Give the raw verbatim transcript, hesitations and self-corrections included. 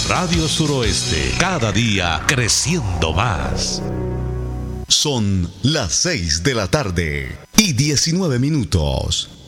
Radio Suroeste, cada día creciendo más. Son las seis de la tarde y diecinueve minutos.